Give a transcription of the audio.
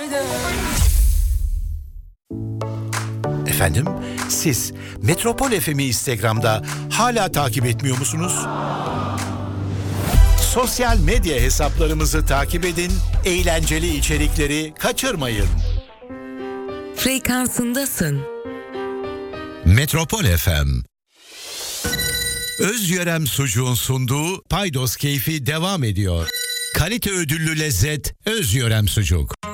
Efendim, siz Metropol FM'i Instagram'da hala takip etmiyor musunuz? Sosyal medya hesaplarımızı takip edin, eğlenceli içerikleri kaçırmayın. Frekansındasın. Metropol FM. Özyörem Sucuğun sunduğu Paydos Keyfi devam ediyor. Kalite ödüllü lezzet Özyörem Sucuk.